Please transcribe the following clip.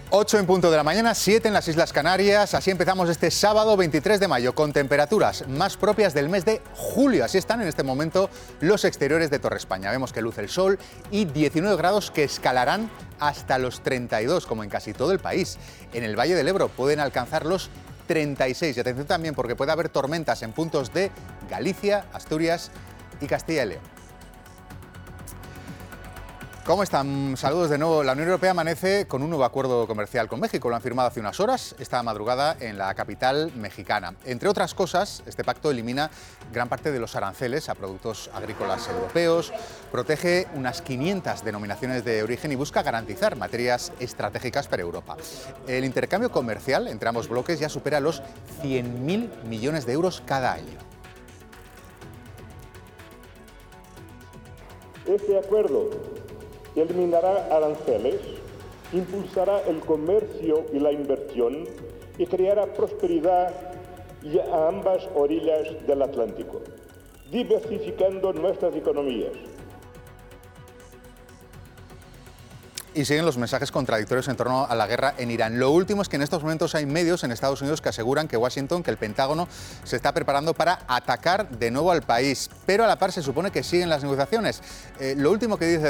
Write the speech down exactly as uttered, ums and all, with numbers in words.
ocho en punto de la mañana, siete en las Islas Canarias. Así empezamos este sábado veintitrés de mayo con temperaturas más propias del mes de julio. Así están en este momento los exteriores de Torre España. Vemos que luce el sol y diecinueve grados que escalarán hasta los treinta y dos, como en casi todo el país. En el Valle del Ebro pueden alcanzar los treinta y seis. Y atención también porque puede haber tormentas en puntos de Galicia, Asturias y Castilla y León. ¿Cómo están? Saludos de nuevo. La Unión Europea amanece con un nuevo acuerdo comercial con México. Lo han firmado hace unas horas, esta madrugada, en la capital mexicana. Entre otras cosas, este pacto elimina gran parte de los aranceles a productos agrícolas europeos, protege unas quinientas denominaciones de origen y busca garantizar materias estratégicas para Europa. El intercambio comercial entre ambos bloques ya supera los cien mil millones de euros cada año. Este acuerdo eliminará aranceles, impulsará el comercio y la inversión y creará prosperidad a ambas orillas del Atlántico, diversificando nuestras economías. Y siguen los mensajes contradictorios en torno a la guerra en Irán. Lo último es que en estos momentos hay medios en Estados Unidos que aseguran que Washington, que el Pentágono, se está preparando para atacar de nuevo al país. Pero a la par se supone que siguen las negociaciones. Eh, lo último que dice